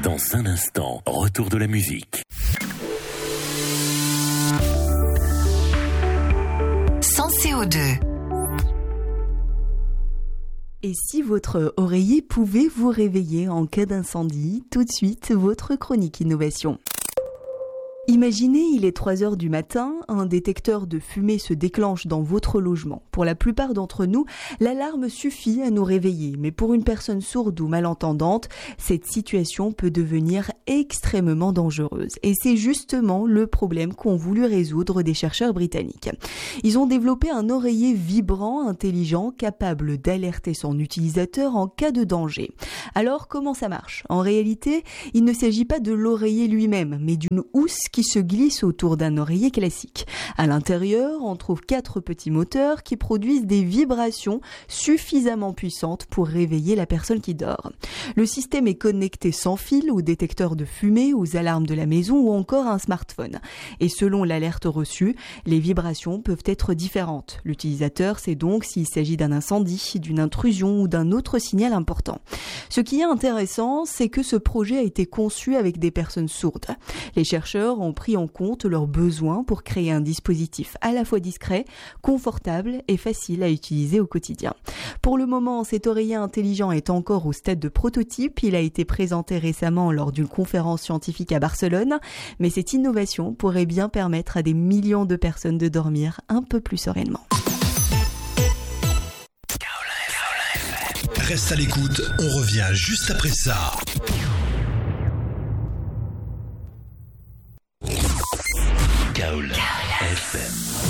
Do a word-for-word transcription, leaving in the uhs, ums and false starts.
Dans un instant, retour de la musique. Sans C O deux. Et si votre oreiller pouvait vous réveiller en cas d'incendie, tout de suite, votre chronique innovation. Imaginez, il est trois heures du matin, un détecteur de fumée se déclenche dans votre logement. Pour la plupart d'entre nous, l'alarme suffit à nous réveiller. Mais pour une personne sourde ou malentendante, cette situation peut devenir extrêmement dangereuse. Et c'est justement le problème qu'ont voulu résoudre des chercheurs britanniques. Ils ont développé un oreiller vibrant, intelligent, capable d'alerter son utilisateur en cas de danger. Alors, comment ça marche ? En réalité, il ne s'agit pas de l'oreiller lui-même, mais d'une housse qui se glisse autour d'un oreiller classique. À l'intérieur, on trouve quatre petits moteurs qui produisent des vibrations suffisamment puissantes pour réveiller la personne qui dort. Le système est connecté sans fil au détecteur de fumée, aux alarmes de la maison ou encore à un smartphone. Et selon l'alerte reçue, les vibrations peuvent être différentes. L'utilisateur sait donc s'il s'agit d'un incendie, d'une intrusion ou d'un autre signal important. Ce qui est intéressant, c'est que ce projet a été conçu avec des personnes sourdes. Les chercheurs ont pris en compte leurs besoins pour créer un dispositif à la fois discret, confortable et facile à utiliser au quotidien. Pour le moment, cet oreiller intelligent est encore au stade de prototype. Il a été présenté récemment lors d'une conférence scientifique à Barcelone, mais cette innovation pourrait bien permettre à des millions de personnes de dormir un peu plus sereinement. Reste à l'écoute, on revient juste après ça. Kaol F M.